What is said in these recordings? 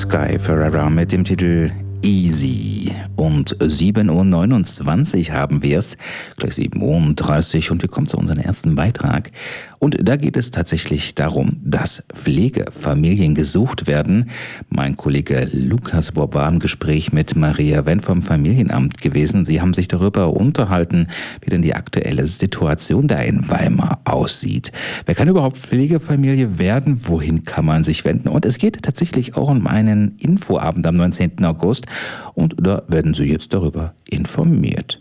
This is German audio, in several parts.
Sky Ferreira mit dem Titel Easy. Und 7:29 Uhr haben wir es, gleich 7:30 Uhr, und wir kommen zu unserem ersten Beitrag. Und da geht es tatsächlich darum, dass Pflegefamilien gesucht werden. Mein Kollege Lukas Bob war im Gespräch mit Maria Wendt vom Familienamt gewesen. Sie haben sich darüber unterhalten, wie denn die aktuelle Situation da in Weimar aussieht. Wer kann überhaupt Pflegefamilie werden? Wohin kann man sich wenden? Und es geht tatsächlich auch um einen Infoabend am 19. August. Und da werden Sie jetzt darüber informiert.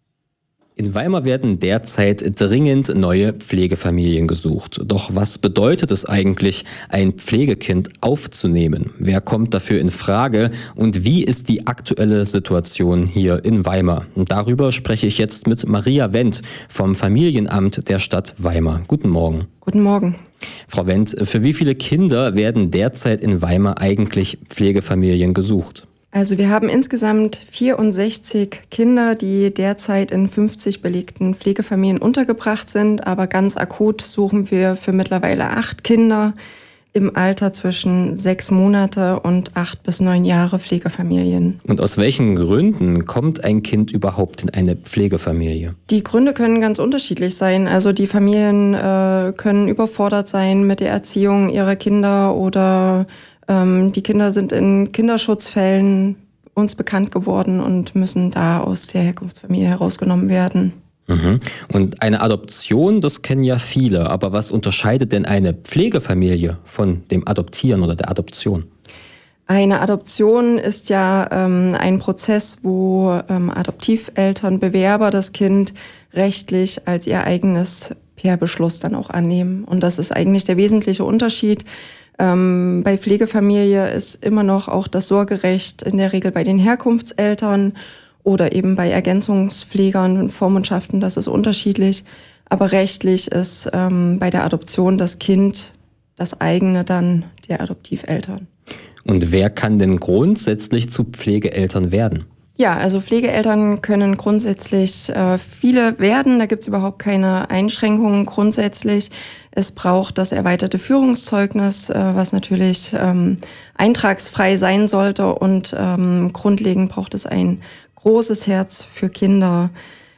In Weimar werden derzeit dringend neue Pflegefamilien gesucht. Doch was bedeutet es eigentlich, ein Pflegekind aufzunehmen? Wer kommt dafür in Frage? Und wie ist die aktuelle Situation hier in Weimar? Und darüber spreche ich jetzt mit Maria Wendt vom Familienamt der Stadt Weimar. Guten Morgen. Guten Morgen. Frau Wendt, für wie viele Kinder werden derzeit in Weimar eigentlich Pflegefamilien gesucht? Also wir haben insgesamt 64 Kinder, die derzeit in 50 belegten Pflegefamilien untergebracht sind. Aber ganz akut suchen wir für mittlerweile 8 Kinder im Alter zwischen 6 Monate und 8 bis 9 Jahre Pflegefamilien. Und aus welchen Gründen kommt ein Kind überhaupt in eine Pflegefamilie? Die Gründe können ganz unterschiedlich sein. Also die Familien können überfordert sein mit der Erziehung ihrer Kinder oder die Kinder sind in Kinderschutzfällen uns bekannt geworden und müssen da aus der Herkunftsfamilie herausgenommen werden. Mhm. Und eine Adoption, das kennen ja viele. Aber was unterscheidet denn eine Pflegefamilie von dem Adoptieren oder der Adoption? Eine Adoption ist ja ein Prozess, wo Adoptiveltern, Bewerber das Kind rechtlich als ihr eigenes per Beschluss dann auch annehmen. Und das ist eigentlich der wesentliche Unterschied. Bei Pflegefamilie ist immer noch auch das Sorgerecht in der Regel bei den Herkunftseltern oder eben bei Ergänzungspflegern und Vormundschaften, das ist unterschiedlich. Aber rechtlich ist bei der Adoption das Kind das eigene dann der Adoptiveltern. Und wer kann denn grundsätzlich zu Pflegeeltern werden? Ja, also Pflegeeltern können grundsätzlich viele werden. Da gibt es überhaupt keine Einschränkungen grundsätzlich. Es braucht das erweiterte Führungszeugnis, was natürlich eintragsfrei sein sollte. Und grundlegend braucht es ein großes Herz für Kinder.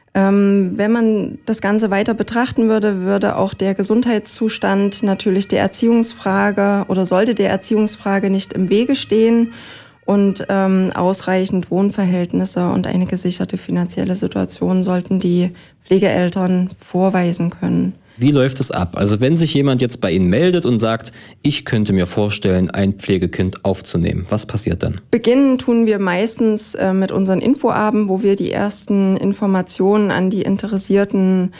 Wenn man das Ganze weiter betrachten würde, würde auch der Gesundheitszustand natürlich der Erziehungsfrage oder sollte der Erziehungsfrage nicht im Wege stehen. Und ausreichend Wohnverhältnisse und eine gesicherte finanzielle Situation sollten die Pflegeeltern vorweisen können. Wie läuft es ab? Also wenn sich jemand jetzt bei Ihnen meldet und sagt, ich könnte mir vorstellen, ein Pflegekind aufzunehmen, was passiert dann? Beginnen tun wir meistens mit unseren Infoabenden, wo wir die ersten Informationen an die Interessierten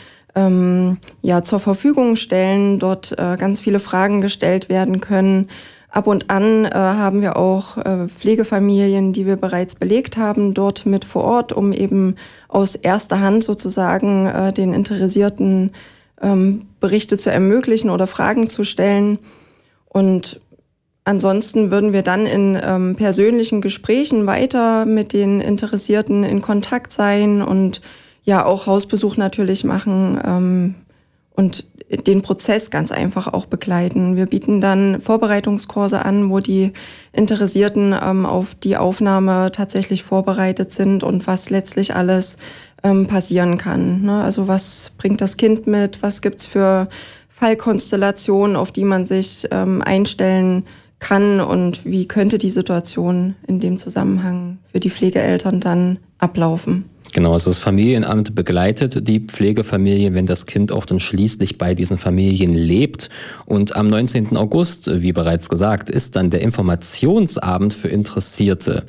zur Verfügung stellen, dort ganz viele Fragen gestellt werden können. Ab und an haben wir auch Pflegefamilien, die wir bereits belegt haben, dort mit vor Ort, um eben aus erster Hand sozusagen den Interessierten Berichte zu ermöglichen oder Fragen zu stellen. Und ansonsten würden wir dann in persönlichen Gesprächen weiter mit den Interessierten in Kontakt sein und ja auch Hausbesuch natürlich machen und den Prozess ganz einfach auch begleiten. Wir bieten dann Vorbereitungskurse an, wo die Interessierten auf die Aufnahme tatsächlich vorbereitet sind und was letztlich alles passieren kann. Ne? Also was bringt das Kind mit? Was gibt's für Fallkonstellationen, auf die man sich einstellen kann? Und wie könnte die Situation in dem Zusammenhang für die Pflegeeltern dann ablaufen? Genau, also das Familienamt begleitet die Pflegefamilie, wenn das Kind auch dann schließlich bei diesen Familien lebt. Und am 19. August, wie bereits gesagt, ist dann der Informationsabend für Interessierte.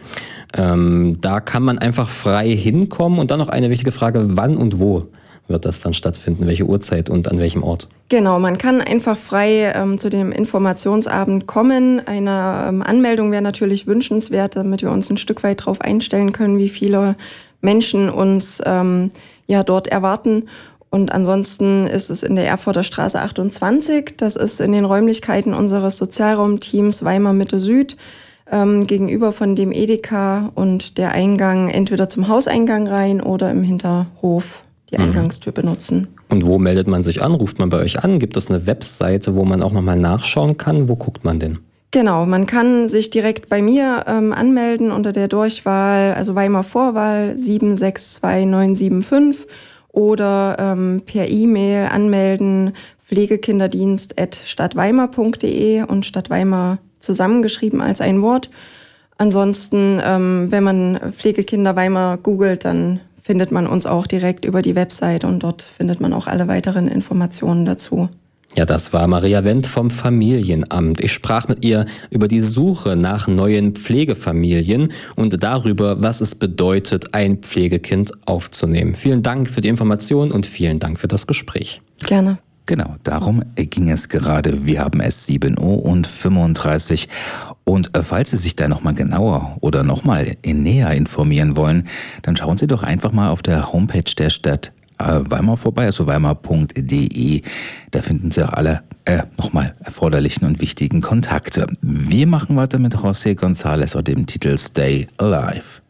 Da kann man einfach frei hinkommen. Und dann noch eine wichtige Frage, wann und wo wird das dann stattfinden? Welche Uhrzeit und an welchem Ort? Genau, man kann einfach frei zu dem Informationsabend kommen. Eine Anmeldung wäre natürlich wünschenswert, damit wir uns ein Stück weit darauf einstellen können, wie viele Menschen uns dort erwarten. Und ansonsten ist es in der Erfurter Straße 28. Das ist in den Räumlichkeiten unseres Sozialraumteams Weimar Mitte Süd gegenüber von dem Edeka und der Eingang entweder zum Hauseingang rein oder im Hinterhof die Eingangstür benutzen. Und wo meldet man sich an? Ruft man bei euch an? Gibt es eine Webseite, wo man auch nochmal nachschauen kann? Wo guckt man denn? Genau, man kann sich direkt bei mir anmelden unter der Durchwahl, also Weimar Vorwahl 762975 oder per E-Mail anmelden pflegekinderdienst@stadtweimar.de und Stadt Weimar zusammengeschrieben als ein Wort. Ansonsten, wenn man Pflegekinder Weimar googelt, dann findet man uns auch direkt über die Website und dort findet man auch alle weiteren Informationen dazu. Ja, das war Maria Wendt vom Familienamt. Ich sprach mit ihr über die Suche nach neuen Pflegefamilien und darüber, was es bedeutet, ein Pflegekind aufzunehmen. Vielen Dank für die Information und vielen Dank für das Gespräch. Gerne. Genau, darum ging es gerade. Wir haben es 7:35 Uhr. Und falls Sie sich da nochmal genauer oder nochmal näher informieren wollen, dann schauen Sie doch einfach mal auf der Homepage der Stadt Weimar vorbei, also weimar.de. Da finden Sie auch alle nochmal erforderlichen und wichtigen Kontakte. Wir machen weiter mit José González und dem Titel Stay Alive.